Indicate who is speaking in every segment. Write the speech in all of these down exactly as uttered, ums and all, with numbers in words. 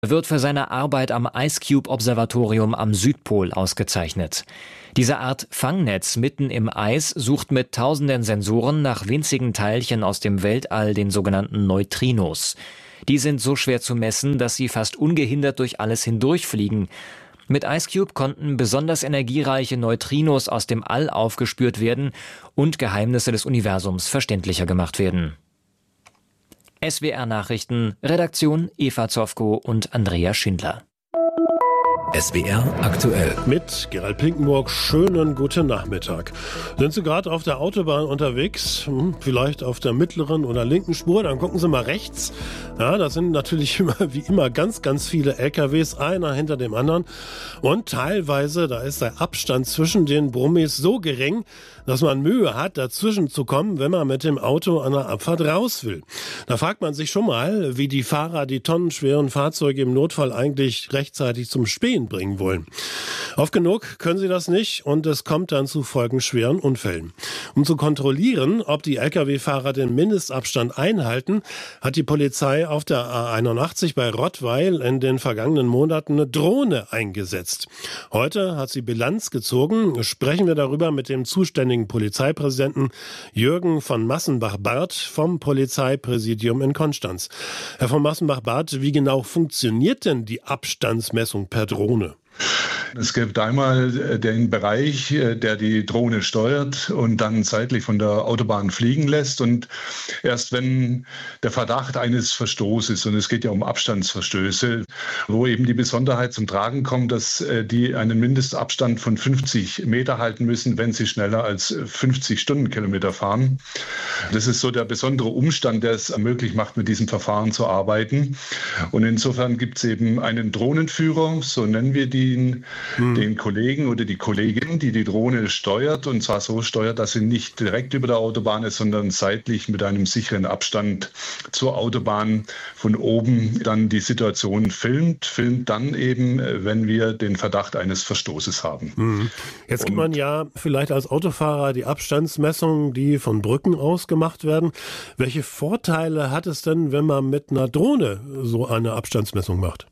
Speaker 1: Er wird für seine Arbeit am IceCube-Observatorium am Südpol ausgezeichnet. Diese Art Fangnetz mitten im Eis sucht mit tausenden Sensoren nach winzigen Teilchen aus dem Weltall, den sogenannten Neutrinos. Die sind so schwer zu messen, dass sie fast ungehindert durch alles hindurchfliegen. Mit IceCube konnten besonders energiereiche Neutrinos aus dem All aufgespürt werden und Geheimnisse des Universums verständlicher gemacht werden. S W R Nachrichten, Redaktion Eva Zofko und Andrea Schindler.
Speaker 2: S W R aktuell.
Speaker 3: Mit Gerald Pinkenburg, schönen guten Nachmittag. Sind Sie gerade auf der Autobahn unterwegs? Hm, vielleicht auf der mittleren oder linken Spur? Dann gucken Sie mal rechts. Ja, das sind natürlich immer, wie immer ganz, ganz viele L K Ws, einer hinter dem anderen. Und teilweise, da ist der Abstand zwischen den Brummis so gering, dass man Mühe hat, dazwischen zu kommen, wenn man mit dem Auto an der Abfahrt raus will. Da fragt man sich schon mal, wie die Fahrer die tonnenschweren Fahrzeuge im Notfall eigentlich rechtzeitig zum Stehen bringen wollen. Oft genug können sie das nicht und es kommt dann zu folgenschweren Unfällen. Um zu kontrollieren, ob die L K W-Fahrer den Mindestabstand einhalten, hat die Polizei auf der A einundachtzig bei Rottweil in den vergangenen Monaten eine Drohne eingesetzt. Heute hat sie Bilanz gezogen. Sprechen wir darüber mit dem zuständigen Polizeipräsidenten Jürgen von Massenbach-Barth vom Polizeipräsidium in Konstanz. Herr von Massenbach-Barth, wie genau funktioniert denn die Abstandsmessung per Drohne?
Speaker 4: Es gibt einmal den Bereich, der die Drohne steuert und dann seitlich von der Autobahn fliegen lässt. Und erst wenn der Verdacht eines Verstoßes, und es geht ja um Abstandsverstöße, wo eben die Besonderheit zum Tragen kommt, dass die einen Mindestabstand von fünfzig Meter halten müssen, wenn sie schneller als fünfzig Stundenkilometer fahren. Das ist so der besondere Umstand, der es ermöglicht macht, mit diesem Verfahren zu arbeiten. Und insofern gibt es eben einen Drohnenführer, so nennen wir die, Den, hm. den Kollegen oder die Kollegin, die die Drohne steuert, und zwar so steuert, dass sie nicht direkt über der Autobahn ist, sondern seitlich mit einem sicheren Abstand zur Autobahn von oben dann die Situation filmt, filmt dann eben, wenn wir den Verdacht eines Verstoßes haben.
Speaker 3: Hm. Jetzt gibt man ja vielleicht als Autofahrer die Abstandsmessungen, die von Brücken aus gemacht werden. Welche Vorteile hat es denn, wenn man mit einer Drohne so eine Abstandsmessung macht?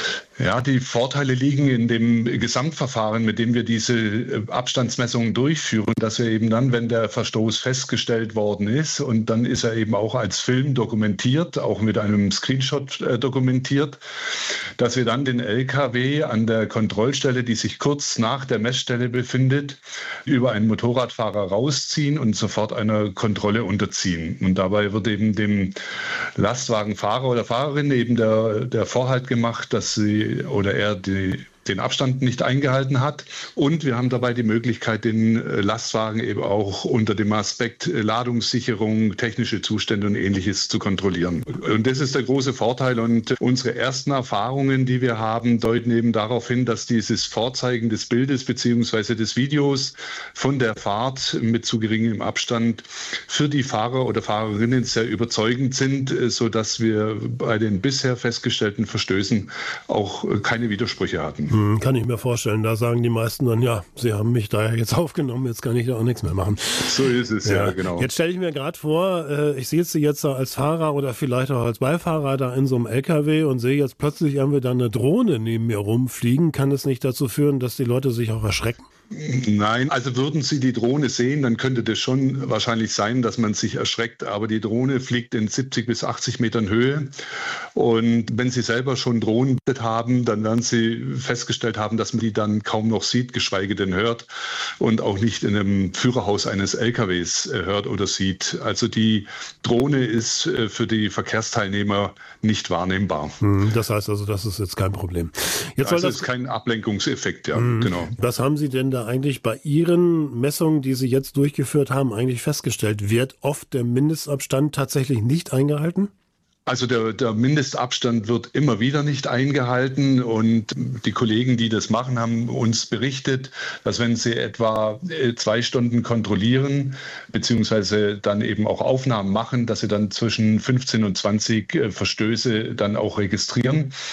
Speaker 4: Ja, die Vorteile liegen in dem Gesamtverfahren, mit dem wir diese Abstandsmessungen durchführen, dass wir eben dann, wenn der Verstoß festgestellt worden ist, und dann ist er eben auch als Film dokumentiert, auch mit einem Screenshot äh, dokumentiert, dass wir dann den L K W an der Kontrollstelle, die sich kurz nach der Messstelle befindet, über einen Motorradfahrer rausziehen und sofort einer Kontrolle unterziehen. Und dabei wird eben dem Lastwagenfahrer oder Fahrerin eben der, der Vorhalt gemacht, dass sie oder er die, den Abstand nicht eingehalten hat. Und wir haben dabei die Möglichkeit, den Lastwagen eben auch unter dem Aspekt Ladungssicherung, technische Zustände und Ähnliches zu kontrollieren. Und das ist der große Vorteil. Und unsere ersten Erfahrungen, die wir haben, deuten eben darauf hin, dass dieses Vorzeigen des Bildes bzw. des Videos von der Fahrt mit zu geringem Abstand für die Fahrer oder Fahrerinnen sehr überzeugend sind, sodass wir bei den bisher festgestellten Verstößen auch keine Widersprüche hatten.
Speaker 3: Hm, kann ich mir vorstellen. Da sagen die meisten dann, ja, sie haben mich da jetzt aufgenommen, jetzt kann ich da auch nichts mehr machen.
Speaker 4: So ist es, ja, ja genau.
Speaker 3: Jetzt stelle ich mir gerade vor, äh, ich sehe Sie jetzt da als Fahrer oder vielleicht auch als Beifahrer da in so einem L K W und sehe jetzt plötzlich irgendwie da eine Drohne neben mir rumfliegen. Kann es nicht dazu führen, dass die Leute sich auch erschrecken?
Speaker 4: Nein, also würden Sie die Drohne sehen, dann könnte das schon wahrscheinlich sein, dass man sich erschreckt. Aber die Drohne fliegt in siebzig bis achtzig Metern Höhe. Und wenn Sie selber schon Drohnen haben, dann werden Sie festgestellt haben, dass man die dann kaum noch sieht, geschweige denn hört. Und auch nicht in einem Führerhaus eines L K Ws hört oder sieht. Also die Drohne ist für die Verkehrsteilnehmer nicht wahrnehmbar.
Speaker 3: Das heißt also, das ist jetzt kein Problem.
Speaker 4: Jetzt also das ist kein Ablenkungseffekt, ja, mhm. genau.
Speaker 3: Was haben Sie denn da eigentlich bei Ihren Messungen, die Sie jetzt durchgeführt haben, eigentlich festgestellt? Wird oft der Mindestabstand tatsächlich nicht eingehalten?
Speaker 4: Also der, der Mindestabstand wird immer wieder nicht eingehalten und die Kollegen, die das machen, haben uns berichtet, dass wenn sie etwa zwei Stunden kontrollieren, beziehungsweise dann eben auch Aufnahmen machen, dass sie dann zwischen fünfzehn und zwanzig Verstöße dann auch registrieren.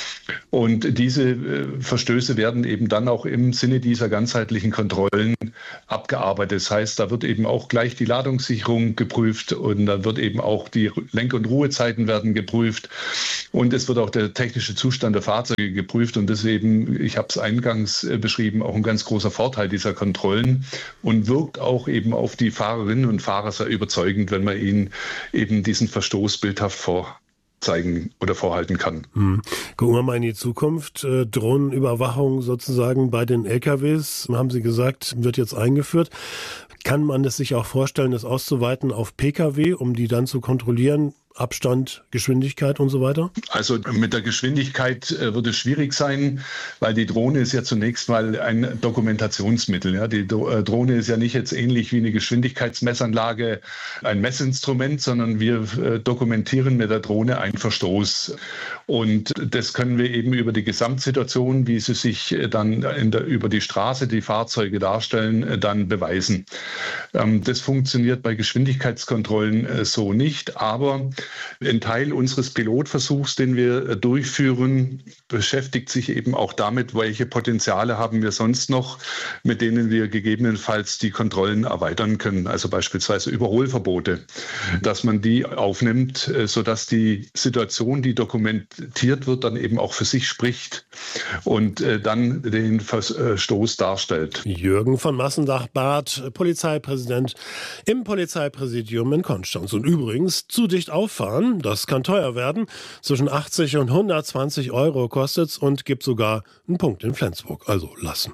Speaker 4: Und diese Verstöße werden eben dann auch im Sinne dieser ganzheitlichen Kontrollen abgearbeitet. Das heißt, da wird eben auch gleich die Ladungssicherung geprüft und dann wird eben auch die Lenk- und Ruhezeiten werden geprüft und es wird auch der technische Zustand der Fahrzeuge geprüft und das ist eben, ich habe es eingangs beschrieben, auch ein ganz großer Vorteil dieser Kontrollen und wirkt auch eben auf die Fahrerinnen und Fahrer sehr überzeugend, wenn man ihnen eben diesen Verstoß bildhaft vor zeigen oder vorhalten kann.
Speaker 3: Hm. Gucken wir mal in die Zukunft. Äh, Drohnenüberwachung sozusagen bei den L K Ws, haben Sie gesagt, wird jetzt eingeführt. Kann man es sich auch vorstellen, das auszuweiten auf P K W, um die dann zu kontrollieren? Abstand, Geschwindigkeit und so weiter?
Speaker 4: Also mit der Geschwindigkeit äh, wird es schwierig sein, weil die Drohne ist ja zunächst mal ein Dokumentationsmittel. Ja? Die Do- äh, Drohne ist ja nicht jetzt ähnlich wie eine Geschwindigkeitsmessanlage ein Messinstrument, sondern wir äh, dokumentieren mit der Drohne einen Verstoß. Und das können wir eben über die Gesamtsituation, wie sie sich äh, dann in der, über die Straße, die Fahrzeuge darstellen, äh, dann beweisen. Ähm, das funktioniert bei Geschwindigkeitskontrollen äh, so nicht, aber ein Teil unseres Pilotversuchs, den wir durchführen, beschäftigt sich eben auch damit, welche Potenziale haben wir sonst noch, mit denen wir gegebenenfalls die Kontrollen erweitern können. Also beispielsweise Überholverbote, dass man die aufnimmt, sodass die Situation, die dokumentiert wird, dann eben auch für sich spricht und dann den Verstoß darstellt.
Speaker 3: Jürgen von Massendach-Barth, Polizeipräsident im Polizeipräsidium in Konstanz. Und übrigens, zu dicht auffahren, das kann teuer werden. Zwischen achtzig und hundertzwanzig Euro kostet's und gibt sogar einen Punkt in Flensburg. Also lassen.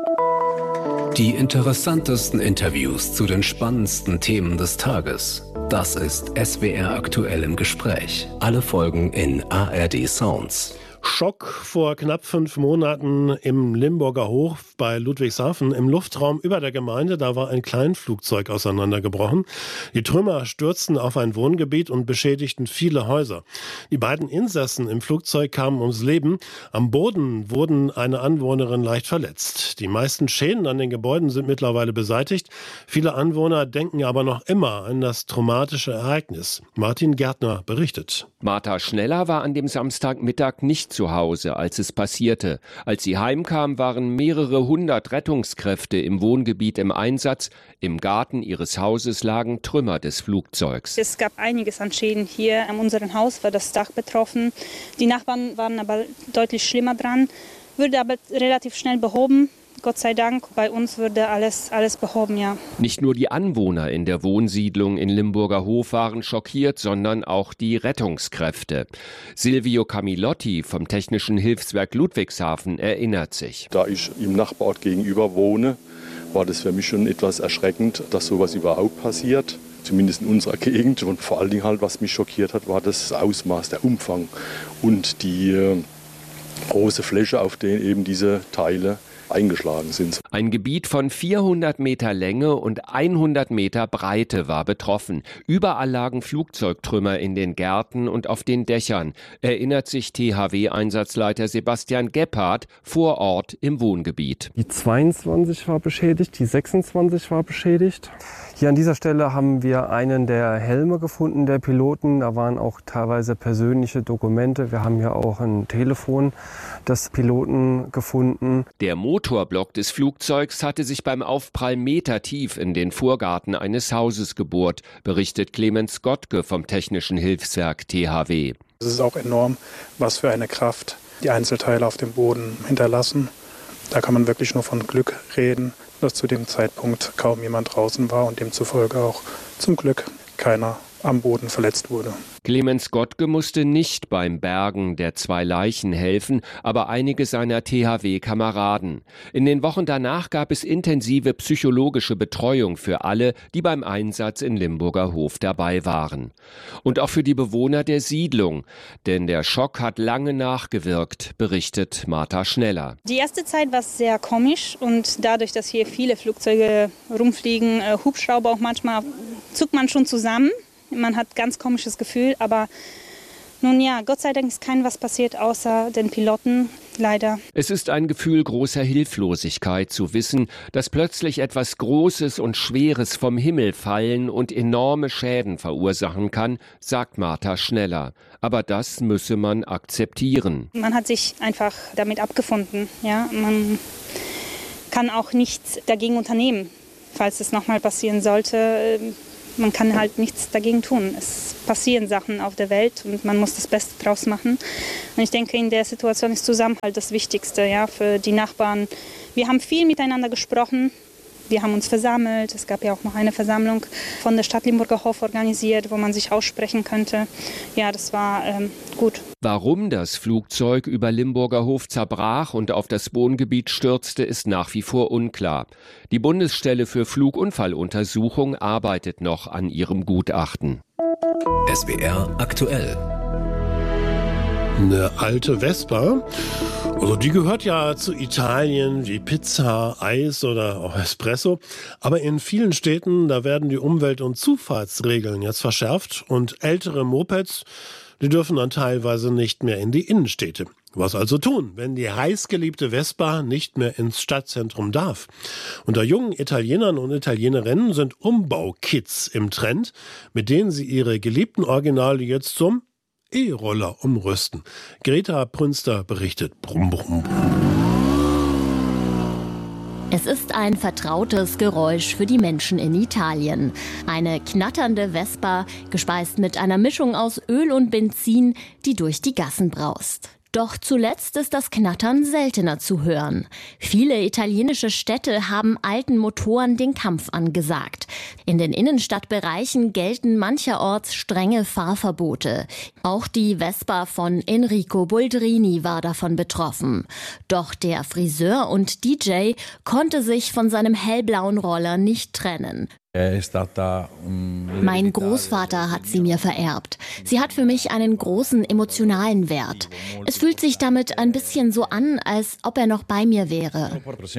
Speaker 2: Die interessantesten Interviews zu den spannendsten Themen des Tages. Das ist S W R aktuell im Gespräch. Alle Folgen in A R D Sounds.
Speaker 3: Schock vor knapp fünf Monaten im Limburger Hof bei Ludwigshafen im Luftraum über der Gemeinde. Da war ein Kleinflugzeug auseinandergebrochen. Die Trümmer stürzten auf ein Wohngebiet und beschädigten viele Häuser. Die beiden Insassen im Flugzeug kamen ums Leben. Am Boden wurden eine Anwohnerin leicht verletzt. Die meisten Schäden an den Gebäuden sind mittlerweile beseitigt. Viele Anwohner denken aber noch immer an das traumatische Ereignis. Martin Gärtner berichtet.
Speaker 5: Martha Schneller war an dem Samstagmittag nicht zu Hause, als es passierte. Als sie heimkam, waren mehrere hundert Rettungskräfte im Wohngebiet im Einsatz. Im Garten ihres Hauses lagen Trümmer des Flugzeugs.
Speaker 6: Es gab einiges an Schäden hier. An unserem Haus war das Dach betroffen. Die Nachbarn waren aber deutlich schlimmer dran. Wurde aber relativ schnell behoben. Gott sei Dank, bei uns würde alles, alles behoben, ja.
Speaker 5: Nicht nur die Anwohner in der Wohnsiedlung in Limburger Hof waren schockiert, sondern auch die Rettungskräfte. Silvio Camilotti vom Technischen Hilfswerk Ludwigshafen erinnert sich.
Speaker 7: Da ich im Nachbarort gegenüber wohne, war das für mich schon etwas erschreckend, dass sowas überhaupt passiert. Zumindest in unserer Gegend. Und vor allen Dingen halt, was mich schockiert hat, war das Ausmaß, der Umfang und die äh, große Fläche, auf der eben diese Teile eingeschlagen sind.
Speaker 5: Ein Gebiet von vierhundert Meter Länge und hundert Meter Breite war betroffen. Überall lagen Flugzeugtrümmer in den Gärten und auf den Dächern, erinnert sich T H W-Einsatzleiter Sebastian Gebhardt vor Ort im Wohngebiet.
Speaker 8: Die zweiundzwanzig war beschädigt, die sechsundzwanzig war beschädigt. Hier an dieser Stelle haben wir einen der Helme gefunden, der Piloten. Da waren auch teilweise persönliche Dokumente. Wir haben hier auch ein Telefon des Piloten gefunden.
Speaker 5: Der Motorblock des Flugzeugs hatte sich beim Aufprall metertief in den Vorgarten eines Hauses gebohrt, berichtet Clemens Gottke vom Technischen Hilfswerk T H W.
Speaker 9: Es ist auch enorm, was für eine Kraft die Einzelteile auf dem Boden hinterlassen. Da kann man wirklich nur von Glück reden, dass zu dem Zeitpunkt kaum jemand draußen war und demzufolge auch zum Glück keiner am Boden verletzt wurde.
Speaker 5: Clemens Gottke musste nicht beim Bergen der zwei Leichen helfen, aber einige seiner T H W-Kameraden. In den Wochen danach gab es intensive psychologische Betreuung für alle, die beim Einsatz in Limburger Hof dabei waren. Und auch für die Bewohner der Siedlung, denn der Schock hat lange nachgewirkt, berichtet Martha Schneller.
Speaker 6: Die erste Zeit war sehr komisch und dadurch, dass hier viele Flugzeuge rumfliegen, äh, Hubschrauber auch manchmal, zuckt man schon zusammen. Man hat ein ganz komisches Gefühl, aber nun ja, Gott sei Dank ist kein was passiert, außer den Piloten. leider.
Speaker 5: Es ist ein Gefühl großer Hilflosigkeit zu wissen, dass plötzlich etwas Großes und Schweres vom Himmel fallen und enorme Schäden verursachen kann, sagt Martha Schneller. Aber das müsse man akzeptieren.
Speaker 6: Man hat sich einfach damit abgefunden. Ja? Man kann auch nichts dagegen unternehmen, falls es nochmal passieren sollte. Man kann halt nichts dagegen tun. Es passieren Sachen auf der Welt und man muss das Beste draus machen. Und ich denke, in der Situation ist Zusammenhalt das Wichtigste, ja, für die Nachbarn. Wir haben viel miteinander gesprochen. Wir haben uns versammelt. Es gab ja auch noch eine Versammlung von der Stadt Limburger Hof organisiert, wo man sich aussprechen könnte. Ja, das war ähm, gut.
Speaker 5: Warum das Flugzeug über Limburger Hof zerbrach und auf das Wohngebiet stürzte, ist nach wie vor unklar. Die Bundesstelle für Flugunfalluntersuchung arbeitet noch an ihrem Gutachten.
Speaker 2: S W R aktuell.
Speaker 3: Eine alte Vespa, also die gehört ja zu Italien wie Pizza, Eis oder auch Espresso. Aber in vielen Städten, da werden die Umwelt- und Zufahrtsregeln jetzt verschärft und ältere Mopeds, die dürfen dann teilweise nicht mehr in die Innenstädte. Was also tun, wenn die heißgeliebte Vespa nicht mehr ins Stadtzentrum darf? Unter jungen Italienern und Italienerinnen sind Umbaukits im Trend, mit denen sie ihre geliebten Originale jetzt zum E-Roller umrüsten. Greta Prünster berichtet. Brumm, brumm, brumm.
Speaker 10: Es ist ein vertrautes Geräusch für die Menschen in Italien. Eine knatternde Vespa, gespeist mit einer Mischung aus Öl und Benzin, die durch die Gassen braust. Doch zuletzt ist das Knattern seltener zu hören. Viele italienische Städte haben alten Motoren den Kampf angesagt. In den Innenstadtbereichen gelten mancherorts strenge Fahrverbote. Auch die Vespa von Enrico Boldrini war davon betroffen. Doch der Friseur und D J konnte sich von seinem hellblauen Roller nicht trennen. Mein Großvater hat sie mir vererbt. Sie hat für mich einen großen emotionalen Wert. Es fühlt sich damit ein bisschen so an, als ob er noch bei mir wäre.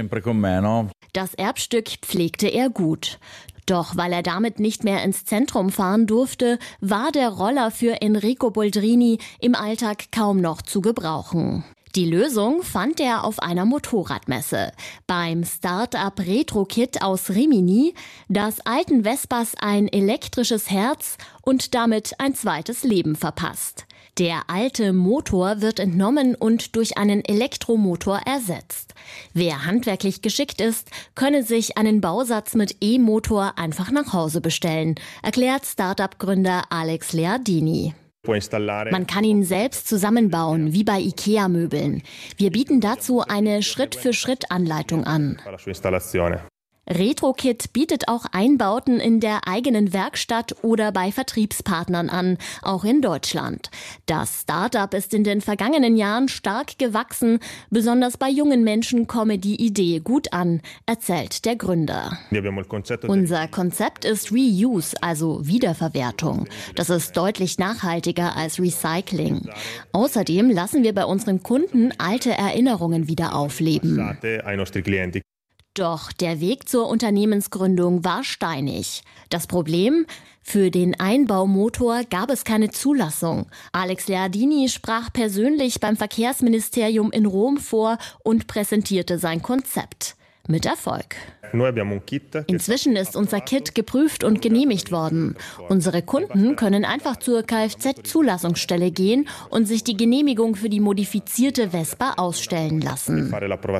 Speaker 10: Das Erbstück pflegte er gut. Doch weil er damit nicht mehr ins Zentrum fahren durfte, war der Roller für Enrico Boldrini im Alltag kaum noch zu gebrauchen. Die Lösung fand er auf einer Motorradmesse. Beim Start-up Retro-Kit aus Rimini, das alten Vespas ein elektrisches Herz und damit ein zweites Leben verpasst. Der alte Motor wird entnommen und durch einen Elektromotor ersetzt. Wer handwerklich geschickt ist, könne sich einen Bausatz mit E-Motor einfach nach Hause bestellen, erklärt Start-up-Gründer Alex Leardini. Man kann ihn selbst zusammenbauen, wie bei IKEA-Möbeln. Wir bieten dazu eine Schritt-für-Schritt-Anleitung an. RetroKit bietet auch Einbauten in der eigenen Werkstatt oder bei Vertriebspartnern an, auch in Deutschland. Das Start-up ist in den vergangenen Jahren stark gewachsen. Besonders bei jungen Menschen komme die Idee gut an, erzählt der Gründer. Unser Konzept ist Reuse, also Wiederverwertung. Das ist deutlich nachhaltiger als Recycling. Außerdem lassen wir bei unseren Kunden alte Erinnerungen wieder aufleben. Doch der Weg zur Unternehmensgründung war steinig. Das Problem? Für den Einbaumotor gab es keine Zulassung. Alex Leardini sprach persönlich beim Verkehrsministerium in Rom vor und präsentierte sein Konzept. Mit Erfolg. Inzwischen ist unser Kit geprüft und genehmigt worden. Unsere Kunden können einfach zur Kfz-Zulassungsstelle gehen und sich die Genehmigung für die modifizierte Vespa ausstellen lassen.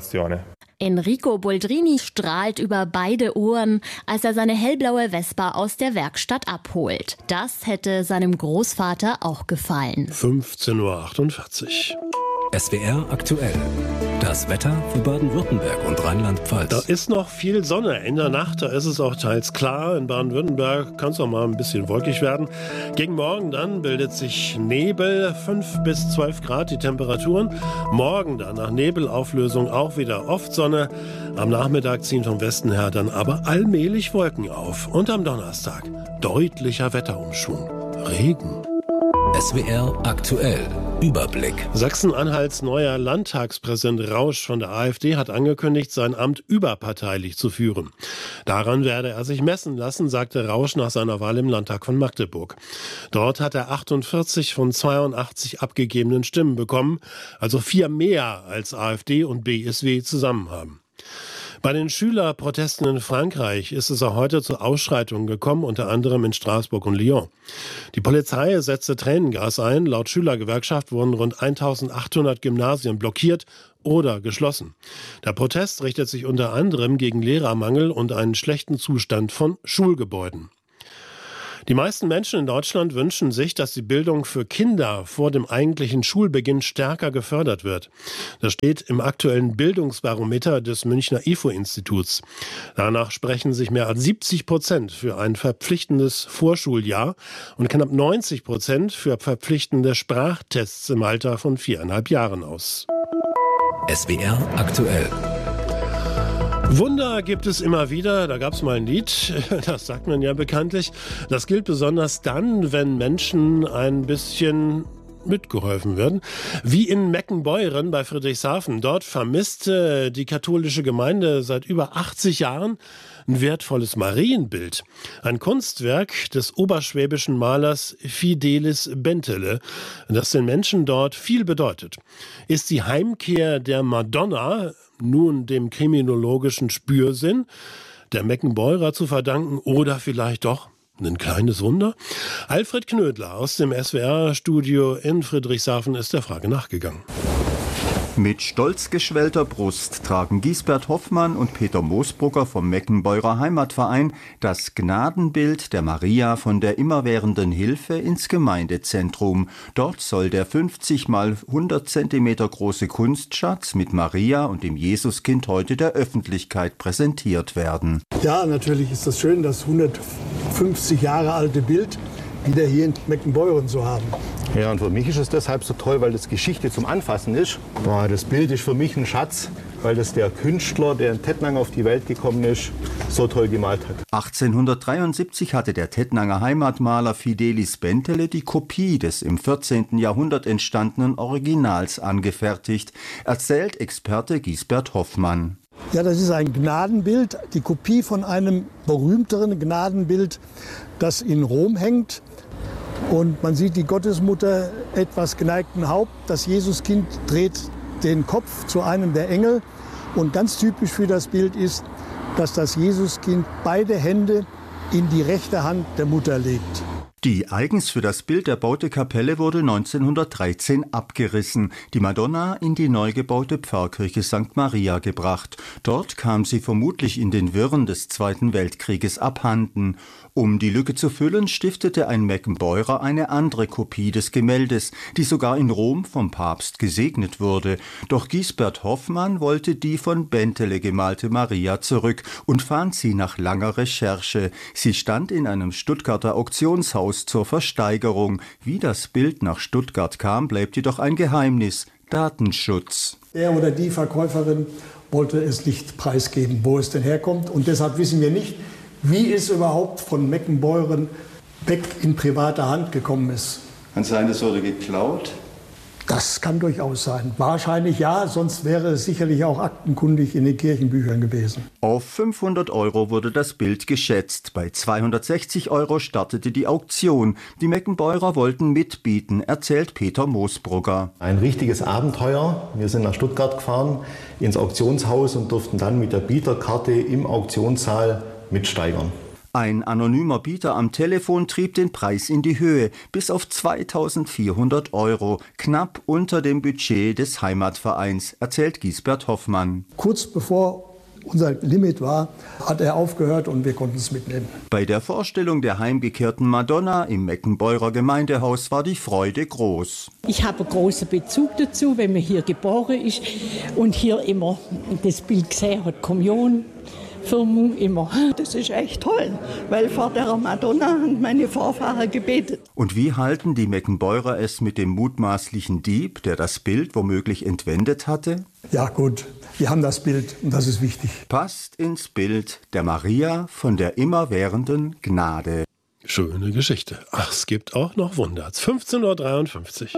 Speaker 10: Enrico Boldrini strahlt über beide Ohren, als er seine hellblaue Vespa aus der Werkstatt abholt. Das hätte seinem Großvater auch gefallen.
Speaker 3: fünfzehn Uhr achtundvierzig.
Speaker 2: S W R aktuell. Das Wetter für Baden-Württemberg und Rheinland-Pfalz.
Speaker 3: Da ist noch viel Sonne. In der Nacht, da ist es auch teils klar. In Baden-Württemberg kann es auch mal ein bisschen wolkig werden. Gegen morgen dann bildet sich Nebel, fünf bis zwölf Grad die Temperaturen. Morgen dann nach Nebelauflösung auch wieder oft Sonne. Am Nachmittag ziehen vom Westen her dann aber allmählich Wolken auf. Und am Donnerstag deutlicher Wetterumschwung. Regen.
Speaker 2: S W R aktuell. Überblick.
Speaker 3: Sachsen-Anhalts neuer Landtagspräsident Rausch von der AfD hat angekündigt, sein Amt überparteilich zu führen. Daran werde er sich messen lassen, sagte Rausch nach seiner Wahl im Landtag von Magdeburg. Dort hat er achtundvierzig von zweiundachtzig abgegebenen Stimmen bekommen, also vier mehr als AfD und B S W zusammen haben. Bei den Schülerprotesten in Frankreich ist es auch heute zu Ausschreitungen gekommen, unter anderem in Straßburg und Lyon. Die Polizei setzte Tränengas ein. Laut Schülergewerkschaft wurden rund eintausendachthundert Gymnasien blockiert oder geschlossen. Der Protest richtet sich unter anderem gegen Lehrermangel und einen schlechten Zustand von Schulgebäuden. Die meisten Menschen in Deutschland wünschen sich, dass die Bildung für Kinder vor dem eigentlichen Schulbeginn stärker gefördert wird. Das steht im aktuellen Bildungsbarometer des Münchner I F O-Instituts. Danach sprechen sich mehr als siebzig Prozent für ein verpflichtendes Vorschuljahr und knapp neunzig Prozent für verpflichtende Sprachtests im Alter von viereinhalb Jahren aus.
Speaker 2: S W R aktuell.
Speaker 3: Wunder gibt es immer wieder, da gab es mal ein Lied, das sagt man ja bekanntlich. Das gilt besonders dann, wenn Menschen ein bisschen mitgeholfen werden. Wie in Meckenbeuren bei Friedrichshafen. Dort vermisste die katholische Gemeinde seit über achtzig Jahren ein wertvolles Marienbild. Ein Kunstwerk des oberschwäbischen Malers Fidelis Bentele, das den Menschen dort viel bedeutet. Ist die Heimkehr der Madonna nun dem kriminologischen Spürsinn der Meckenbeurer zu verdanken oder vielleicht doch ein kleines Wunder? Alfred Knödler aus dem S W R-Studio in Friedrichshafen ist der Frage nachgegangen.
Speaker 11: Mit stolz geschwellter Brust tragen Gisbert Hoffmann und Peter Moosbrugger vom Meckenbeurer Heimatverein das Gnadenbild der Maria von der Immerwährenden Hilfe ins Gemeindezentrum. Dort soll der fünfzig mal hundert Zentimeter große Kunstschatz mit Maria und dem Jesuskind heute der Öffentlichkeit präsentiert werden.
Speaker 12: Ja, natürlich ist das schön, das hundertfünfzig Jahre alte Bild wieder hier in Meckenbeuren zu haben.
Speaker 13: Ja, und für mich ist es deshalb so toll, weil das Geschichte zum Anfassen ist. Boah, das Bild ist für mich ein Schatz, weil das der Künstler, der in Tettnang auf die Welt gekommen ist, so toll gemalt hat.
Speaker 11: achtzehnhundertdreiundsiebzig hatte der Tettnanger Heimatmaler Fidelis Bentele die Kopie des im vierzehnten Jahrhundert entstandenen Originals angefertigt, erzählt Experte Gisbert Hoffmann.
Speaker 12: Ja, das ist ein Gnadenbild, die Kopie von einem berühmteren Gnadenbild, das in Rom hängt. Und man sieht die Gottesmutter etwas geneigten Haupt. Das Jesuskind dreht den Kopf zu einem der Engel. Und ganz typisch für das Bild ist, dass das Jesuskind beide Hände in die rechte Hand der Mutter legt.
Speaker 11: Die eigens für das Bild erbaute Kapelle wurde neunzehnhundertdreizehn abgerissen, die Madonna in die neu gebaute Pfarrkirche Sankt Maria gebracht. Dort kam sie vermutlich in den Wirren des Zweiten Weltkrieges abhanden. Um die Lücke zu füllen, stiftete ein Meckenbeurer eine andere Kopie des Gemäldes, die sogar in Rom vom Papst gesegnet wurde. Doch Gisbert Hoffmann wollte die von Bentele gemalte Maria zurück und fand sie nach langer Recherche. Sie stand in einem Stuttgarter Auktionshaus zur Versteigerung. Wie das Bild nach Stuttgart kam, bleibt jedoch ein Geheimnis. Datenschutz.
Speaker 12: Er oder die Verkäuferin wollte es nicht preisgeben, wo es denn herkommt. Und deshalb wissen wir nicht, wie es überhaupt von Meckenbeuren weg in private Hand gekommen ist.
Speaker 11: Kann sein, es wurde geklaut?
Speaker 12: Das kann durchaus sein. Wahrscheinlich ja, sonst wäre es sicherlich auch aktenkundig in den Kirchenbüchern gewesen.
Speaker 11: Auf fünfhundert Euro wurde das Bild geschätzt. Bei zweihundertsechzig Euro startete die Auktion. Die Meckenbeurer wollten mitbieten, erzählt Peter Moosbrugger.
Speaker 13: Ein richtiges Abenteuer. Wir sind nach Stuttgart gefahren, ins Auktionshaus und durften dann mit der Bieterkarte im Auktionssaal mitsteigern.
Speaker 11: Ein anonymer Bieter am Telefon trieb den Preis in die Höhe, bis auf zweitausendvierhundert Euro, knapp unter dem Budget des Heimatvereins, erzählt Gisbert Hoffmann.
Speaker 12: Kurz bevor unser Limit war, hat er aufgehört und wir konnten es mitnehmen.
Speaker 11: Bei der Vorstellung der heimgekehrten Madonna im Meckenbeurer Gemeindehaus war die Freude groß.
Speaker 14: Ich habe großen Bezug dazu, wenn man hier geboren ist und hier immer das Bild gesehen hat, Kommunion. Firmung immer.
Speaker 15: Das ist echt toll, weil vor der Madonna haben meine Vorfahren gebetet.
Speaker 11: Und wie halten die Meckenbeurer es mit dem mutmaßlichen Dieb, der das Bild womöglich entwendet hatte?
Speaker 12: Ja gut, wir haben das Bild und das ist wichtig.
Speaker 11: Passt ins Bild der Maria von der immerwährenden Gnade.
Speaker 3: Schöne Geschichte. Ach, es gibt auch noch Wunder. fünfzehn Uhr dreiundfünfzig.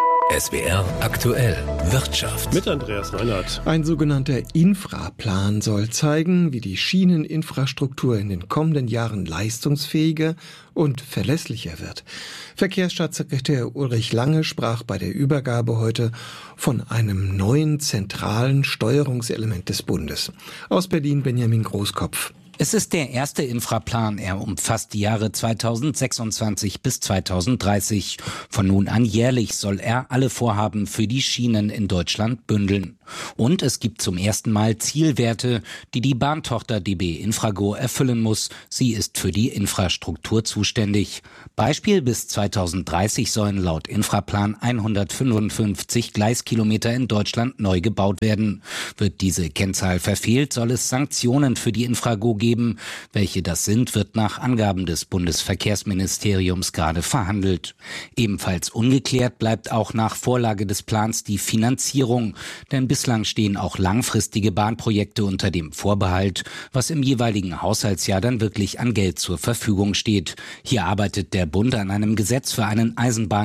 Speaker 2: S W R aktuell Wirtschaft.
Speaker 3: Mit Andreas Reinhardt.
Speaker 16: Ein sogenannter Infraplan soll zeigen, wie die Schieneninfrastruktur in den kommenden Jahren leistungsfähiger und verlässlicher wird. Verkehrsstaatssekretär Ulrich Lange sprach bei der Übergabe heute von einem neuen zentralen Steuerungselement des Bundes. Aus Berlin Benjamin Großkopf.
Speaker 17: Es ist der erste Infraplan. Er umfasst die Jahre zweitausendsechsundzwanzig bis zweitausenddreißig. Von nun an jährlich soll er alle Vorhaben für die Schienen in Deutschland bündeln. Und es gibt zum ersten Mal Zielwerte, die die Bahntochter D B Infrago erfüllen muss. Sie ist für die Infrastruktur zuständig. Beispiel: bis zweitausenddreißig sollen laut Infraplan hundertfünfundfünfzig Gleiskilometer in Deutschland neu gebaut werden. Wird diese Kennzahl verfehlt, soll es Sanktionen für die Infrago geben. Welche das sind, wird nach Angaben des Bundesverkehrsministeriums gerade verhandelt. Ebenfalls ungeklärt bleibt auch nach Vorlage des Plans die Finanzierung. Denn bislang stehen auch langfristige Bahnprojekte unter dem Vorbehalt, was im jeweiligen Haushaltsjahr dann wirklich an Geld zur Verfügung steht. Hier arbeitet der Bund an einem Gesetz für einen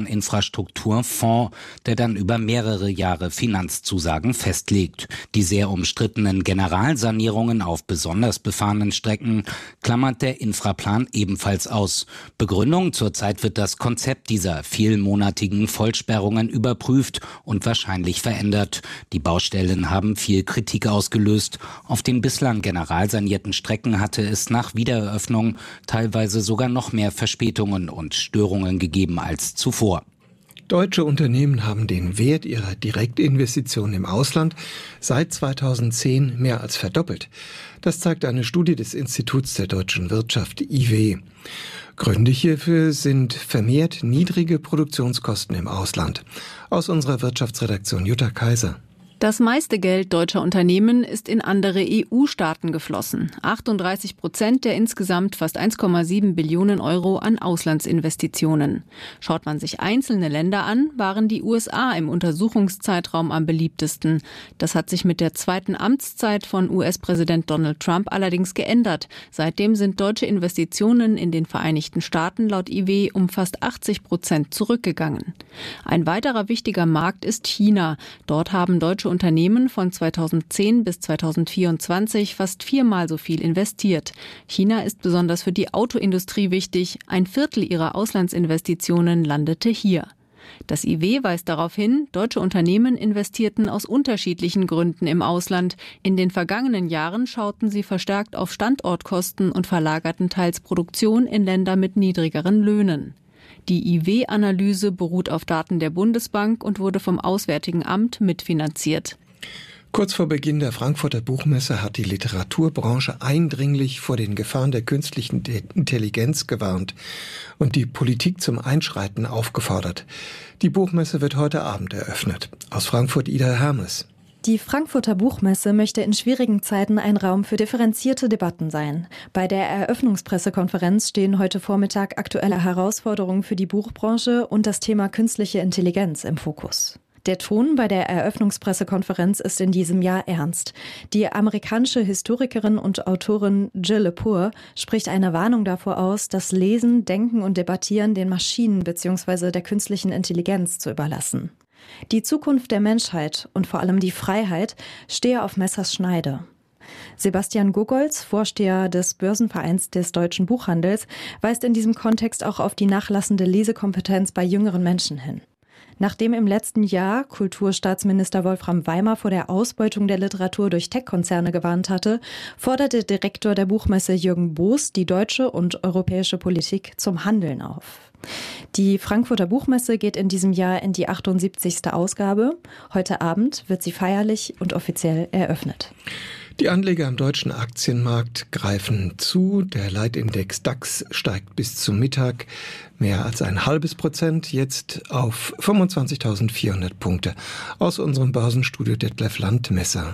Speaker 17: Eisenbahninfrastrukturfonds, der dann über mehrere Jahre Finanzzusagen festlegt. Die sehr umstrittenen Generalsanierungen auf besonders befahrenen Strecken klammert der Infraplan ebenfalls aus. Begründung: zurzeit wird das Konzept dieser vielmonatigen Vollsperrungen überprüft und wahrscheinlich verändert. Die Baustellen haben viel Kritik ausgelöst. Auf den bislang generalsanierten Strecken hatte es nach Wiedereröffnung teilweise sogar noch mehr Verspätungen und Störungen gegeben als zuvor.
Speaker 16: Deutsche Unternehmen haben den Wert ihrer Direktinvestitionen im Ausland seit zweitausendzehn mehr als verdoppelt. Das zeigt eine Studie des Instituts der deutschen Wirtschaft I W. Gründe hierfür sind vermehrt niedrige Produktionskosten im Ausland. Aus unserer Wirtschaftsredaktion Jutta Kaiser.
Speaker 18: Das meiste Geld deutscher Unternehmen ist in andere E U-Staaten geflossen. achtunddreißig Prozent der insgesamt fast eins Komma sieben Billionen Euro an Auslandsinvestitionen. Schaut man sich einzelne Länder an, waren die U S A im Untersuchungszeitraum am beliebtesten. Das hat sich mit der zweiten Amtszeit von U S-Präsident Donald Trump allerdings geändert. Seitdem sind deutsche Investitionen in den Vereinigten Staaten laut I W um fast achtzig Prozent zurückgegangen. Ein weiterer wichtiger Markt ist China. Dort haben deutsche Unternehmen von zweitausendzehn bis zweitausendvierundzwanzig fast viermal so viel investiert. China ist besonders für die Autoindustrie wichtig. Ein Viertel ihrer Auslandsinvestitionen landete hier. Das I W weist darauf hin, deutsche Unternehmen investierten aus unterschiedlichen Gründen im Ausland. In den vergangenen Jahren schauten sie verstärkt auf Standortkosten und verlagerten teils Produktion in Länder mit niedrigeren Löhnen. Die I W-Analyse beruht auf Daten der Bundesbank und wurde vom Auswärtigen Amt mitfinanziert.
Speaker 16: Kurz vor Beginn der Frankfurter Buchmesse hat die Literaturbranche eindringlich vor den Gefahren der künstlichen Intelligenz gewarnt und die Politik zum Einschreiten aufgefordert. Die Buchmesse wird heute Abend eröffnet. Aus Frankfurt Ida Hermes.
Speaker 19: Die Frankfurter Buchmesse möchte in schwierigen Zeiten ein Raum für differenzierte Debatten sein. Bei der Eröffnungspressekonferenz stehen heute Vormittag aktuelle Herausforderungen für die Buchbranche und das Thema künstliche Intelligenz im Fokus. Der Ton bei der Eröffnungspressekonferenz ist in diesem Jahr ernst. Die amerikanische Historikerin und Autorin Jill Lepore spricht eine Warnung davor aus, das Lesen, Denken und Debattieren den Maschinen bzw. der künstlichen Intelligenz zu überlassen. Die Zukunft der Menschheit und vor allem die Freiheit stehe auf Messers Schneide. Sebastian Gogolz, Vorsteher des Börsenvereins des deutschen Buchhandels, weist in diesem Kontext auch auf die nachlassende Lesekompetenz bei jüngeren Menschen hin. Nachdem im letzten Jahr Kulturstaatsminister Wolfram Weimer vor der Ausbeutung der Literatur durch Tech-Konzerne gewarnt hatte, forderte Direktor der Buchmesse Jürgen Boos die deutsche und europäische Politik zum Handeln auf. Die Frankfurter Buchmesse geht in diesem Jahr in die achtundsiebzigste Ausgabe. Heute Abend wird sie feierlich und offiziell eröffnet.
Speaker 16: Die Anleger am deutschen Aktienmarkt greifen zu. Der Leitindex DAX steigt bis zum Mittag mehr als ein halbes Prozent, jetzt auf fünfundzwanzigtausendvierhundert Punkte. Aus unserem Börsenstudio Detlef Landmesser.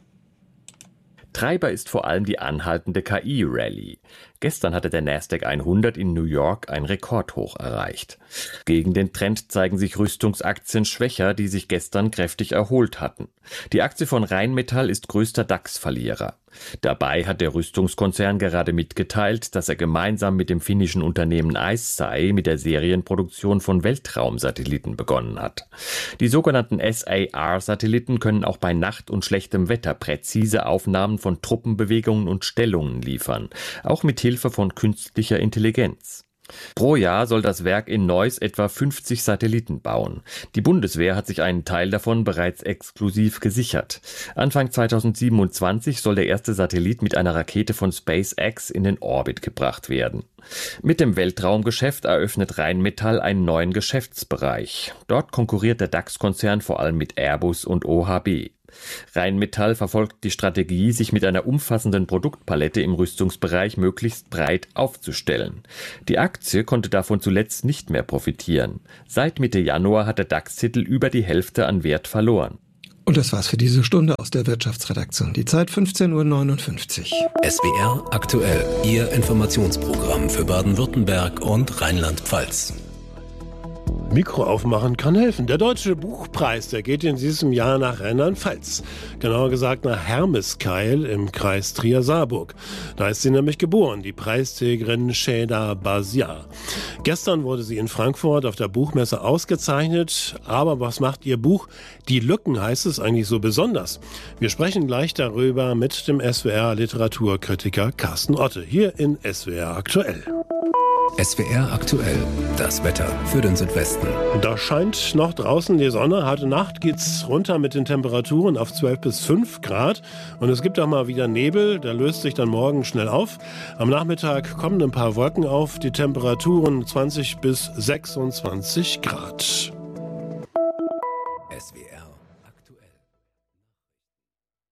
Speaker 20: Treiber ist vor allem die anhaltende K I-Rallye. Gestern hatte der Nasdaq hundert in New York ein Rekordhoch erreicht. Gegen den Trend zeigen sich Rüstungsaktien schwächer, die sich gestern kräftig erholt hatten. Die Aktie von Rheinmetall ist größter DAX-Verlierer. Dabei hat der Rüstungskonzern gerade mitgeteilt, dass er gemeinsam mit dem finnischen Unternehmen ICEYE mit der Serienproduktion von Weltraumsatelliten begonnen hat. Die sogenannten S A R-Satelliten können auch bei Nacht und schlechtem Wetter präzise Aufnahmen von Truppenbewegungen und Stellungen liefern, auch mit Hilfe von künstlicher Intelligenz. Pro Jahr soll das Werk in Neuss etwa fünfzig Satelliten bauen. Die Bundeswehr hat sich einen Teil davon bereits exklusiv gesichert. Anfang zweitausendsiebenundzwanzig soll der erste Satellit mit einer Rakete von SpaceX in den Orbit gebracht werden. Mit dem Weltraumgeschäft eröffnet Rheinmetall einen neuen Geschäftsbereich. Dort konkurriert der DAX-Konzern vor allem mit Airbus und O H B. Rheinmetall verfolgt die Strategie, sich mit einer umfassenden Produktpalette im Rüstungsbereich möglichst breit aufzustellen. Die Aktie konnte davon zuletzt nicht mehr profitieren. Seit Mitte Januar hat der DAX-Titel über die Hälfte an Wert verloren.
Speaker 16: Und das war's für diese Stunde aus der Wirtschaftsredaktion. Die Zeit fünfzehn Uhr neunundfünfzig.
Speaker 2: S W R aktuell, Ihr Informationsprogramm für Baden-Württemberg und Rheinland-Pfalz.
Speaker 3: Mikro aufmachen kann helfen. Der Deutsche Buchpreis, der geht in diesem Jahr nach Rheinland-Pfalz. Genauer gesagt nach Hermeskeil im Kreis Trier-Saarburg. Da ist sie nämlich geboren, die Preisträgerin Sheda Basiar. Gestern wurde sie in Frankfurt auf der Buchmesse ausgezeichnet. Aber was macht ihr Buch Die Lücken, heißt es, eigentlich so besonders? Wir sprechen gleich darüber mit dem S W R-Literaturkritiker Carsten Otte, hier in S W R aktuell.
Speaker 2: S W R aktuell, das Wetter für den Südwesten.
Speaker 3: Da scheint noch draußen die Sonne. Heute Nacht geht's runter mit den Temperaturen auf zwölf bis fünf Grad. Und es gibt auch mal wieder Nebel, der löst sich dann morgen schnell auf. Am Nachmittag kommen ein paar Wolken auf, die Temperaturen zwanzig bis sechsundzwanzig Grad.
Speaker 2: S W R